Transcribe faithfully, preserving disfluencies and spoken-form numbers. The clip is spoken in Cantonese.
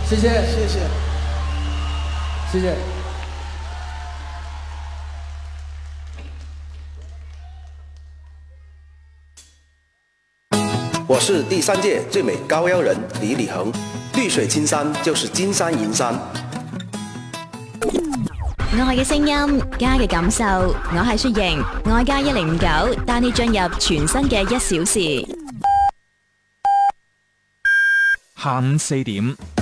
謝謝， 謝謝， 謝謝。 我是第三屆最美高腰人李李恒，綠水青山就是金山銀山。 愛嘅聲音，家嘅感受，我係雪瑩，愛家一零五九，帶你進入全新嘅一小時。 下午四點，